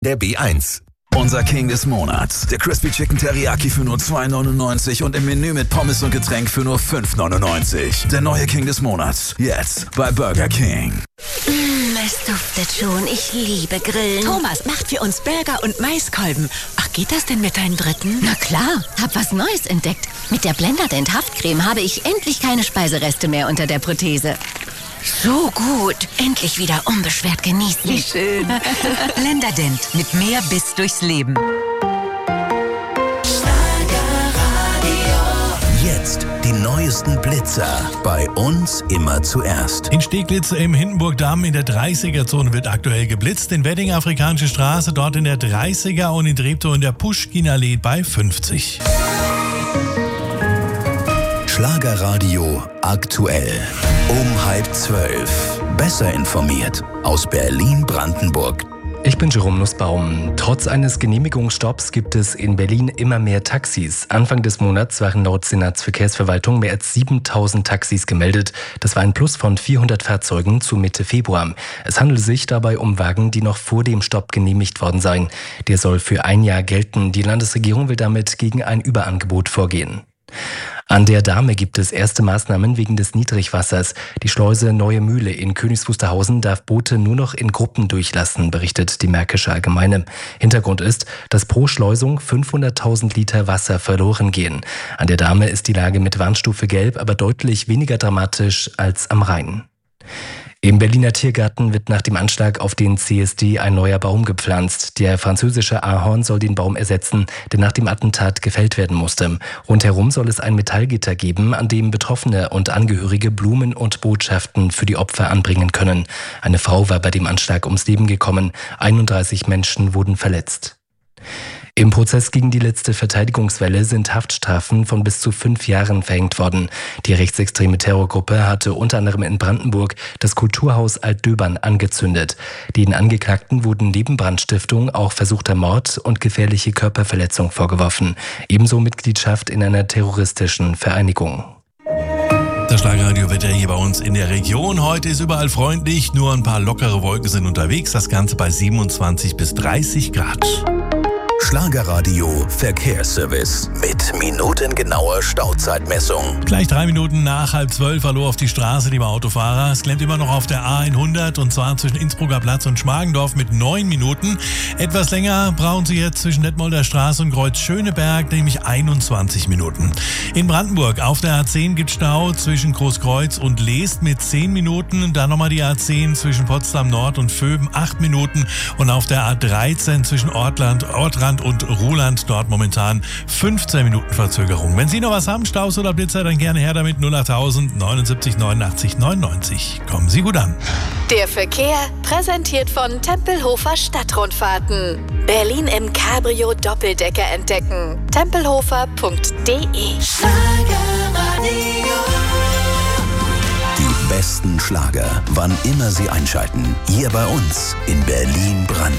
Der B1. Unser King des Monats. Der Crispy Chicken Teriyaki für nur $2,99 und im Menü mit Pommes und Getränk für nur $5,99. Der neue King des Monats. Jetzt bei Burger King. Es duftet schon. Ich liebe Grillen. Thomas macht für uns Burger und Maiskolben. Ach, geht das denn mit deinen Dritten? Na klar, hab was Neues entdeckt. Mit der Blenderdent Haftcreme habe ich endlich keine Speisereste mehr unter der Prothese. So gut. Endlich wieder unbeschwert genießen. Wie schön. Blenderdent mit mehr Biss durchs Leben. Jetzt die neuesten Blitzer. Bei uns immer zuerst. In Steglitz im Hindenburgdamm in der 30er-Zone wird aktuell geblitzt. In Wedding Afrikanische Straße dort in der 30er und in Treptow in der Puschkinallee bei 50. Schlagerradio aktuell. Um 11:30. Besser informiert aus Berlin-Brandenburg. Ich bin Jerome Nussbaum. Trotz eines Genehmigungsstopps gibt es in Berlin immer mehr Taxis. Anfang des Monats waren laut Senatsverkehrsverwaltung mehr als 7.000 Taxis gemeldet. Das war ein Plus von 400 Fahrzeugen zu Mitte Februar. Es handelt sich dabei um Wagen, die noch vor dem Stopp genehmigt worden seien. Der soll für ein Jahr gelten. Die Landesregierung will damit gegen ein Überangebot vorgehen. An der Dahme gibt es erste Maßnahmen wegen des Niedrigwassers. Die Schleuse Neue Mühle in Königs Wusterhausen darf Boote nur noch in Gruppen durchlassen, berichtet die Märkische Allgemeine. Hintergrund ist, dass pro Schleusung 500.000 Liter Wasser verloren gehen. An der Dahme ist die Lage mit Warnstufe Gelb aber deutlich weniger dramatisch als am Rhein. Im Berliner Tiergarten wird nach dem Anschlag auf den CSD ein neuer Baum gepflanzt. Der französische Ahorn soll den Baum ersetzen, der nach dem Attentat gefällt werden musste. Rundherum soll es ein Metallgitter geben, an dem Betroffene und Angehörige Blumen und Botschaften für die Opfer anbringen können. Eine Frau war bei dem Anschlag ums Leben gekommen. 31 Menschen wurden verletzt. Im Prozess gegen die letzte Verteidigungswelle sind Haftstrafen von bis zu 5 Jahren verhängt worden. Die rechtsextreme Terrorgruppe hatte unter anderem in Brandenburg das Kulturhaus Altdöbern angezündet. Den Angeklagten wurden neben Brandstiftung auch versuchter Mord und gefährliche Körperverletzung vorgeworfen. Ebenso Mitgliedschaft in einer terroristischen Vereinigung. Das Schlagerradiowetter hier bei uns in der Region. Heute ist überall freundlich, nur ein paar lockere Wolken sind unterwegs. Das Ganze bei 27 bis 30 Grad. Schlagerradio Verkehrsservice mit minutengenauer Stauzeitmessung. Gleich 3 Minuten nach 11:30 Hallo auf die Straße, liebe Autofahrer. Es klemmt immer noch auf der A100 und zwar zwischen Innsbrucker Platz und Schmargendorf mit 9 Minuten. Etwas länger brauchen Sie jetzt zwischen Detmolder Straße und Kreuz Schöneberg, nämlich 21 Minuten. In Brandenburg auf der A10 gibt Stau zwischen Großkreuz und Leest mit 10 Minuten. Dann nochmal die A10 zwischen Potsdam Nord und Vöben 8 Minuten. Und auf der A13 zwischen Ortrand und Ruhland dort momentan 15 Minuten Verzögerung. Wenn Sie noch was haben, Staus oder Blitzer, dann gerne her damit 08000 79 89 99. Kommen Sie gut an. Der Verkehr präsentiert von Tempelhofer Stadtrundfahrten. Berlin im Cabrio Doppeldecker entdecken. tempelhofer.de. Die besten Schlager, wann immer Sie einschalten. Hier bei uns in Berlin-Brandenburg.